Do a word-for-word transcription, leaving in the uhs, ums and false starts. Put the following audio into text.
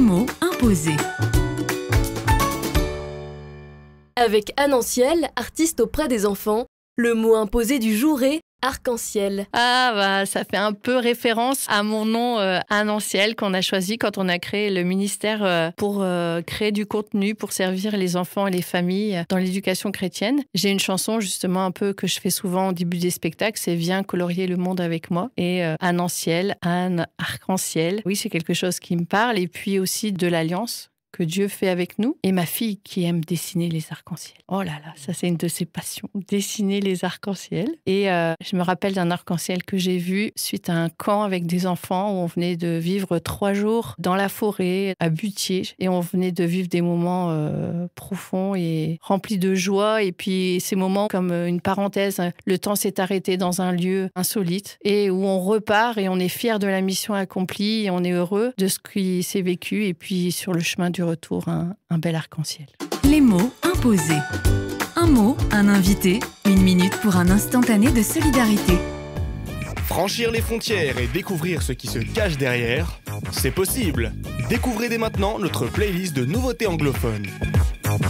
mots imposés. Avec Annanciel, artiste auprès des enfants, le mot imposé du jour est arc-en-ciel. Ah bah ça fait un peu référence à mon nom euh, Annanciel qu'on a choisi quand on a créé le ministère euh, pour euh, créer du contenu pour servir les enfants et les familles dans l'éducation chrétienne. J'ai une chanson justement un peu que je fais souvent au début des spectacles, c'est Viens colorier le monde avec moi. Et euh, Annanciel, Anne, arc-en-ciel. Oui, c'est quelque chose qui me parle. Et puis aussi de l'alliance que Dieu fait avec nous. Et ma fille qui aime dessiner les arcs-en-ciel. Oh là là, ça c'est une de ses passions, dessiner les arcs-en-ciel. Et euh, je me rappelle d'un arc-en-ciel que j'ai vu suite à un camp avec des enfants où on venait de vivre trois jours dans la forêt à Butier. Et on venait de vivre des moments euh, profonds et remplis de joie. Et puis ces moments comme une parenthèse, le temps s'est arrêté dans un lieu insolite et où on repart et on est fier de la mission accomplie et on est heureux de ce qui s'est vécu. Et puis sur le chemin du retour, un, un bel arc-en-ciel. Les mots imposés. Un mot, un invité, une minute pour un instantané de solidarité. Franchir les frontières et découvrir ce qui se cache derrière, c'est possible. Découvrez dès maintenant notre playlist de nouveautés anglophones.